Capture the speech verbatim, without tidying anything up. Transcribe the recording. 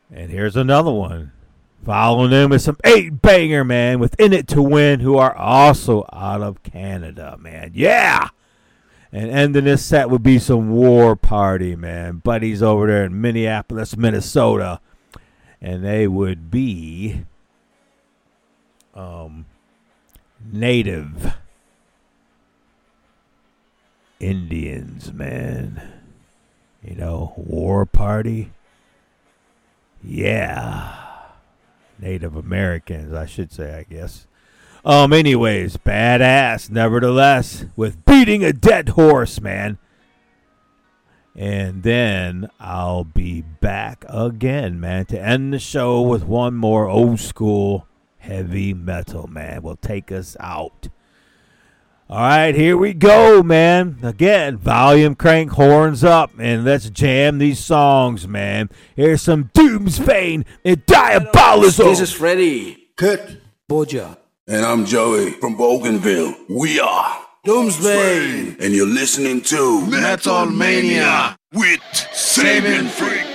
And here's another one. Following them with some eight banger, man, with In It to Win, who are also out of Canada, man. Yeah! And ending this set would be some War Party, man. Buddies over there in Minneapolis, Minnesota. And they would be um, Native Indians, man. You know, War Party. Yeah. Native Americans, I should say, I guess. Um, anyways, badass, nevertheless, with Beating a Dead Horse, man. And then I'll be back again, man, to end the show with one more old school heavy metal, man. Will take us out. All right, here we go, man. Again, volume crank, horns up, and let's jam these songs, man. Here's some Doomsbane and Diabolical. This is Freddy. Kurt. Boja. And I'm Joey from Bougainville. We are Doomsbane. And you're listening to Metal Mania with Sabian Freak.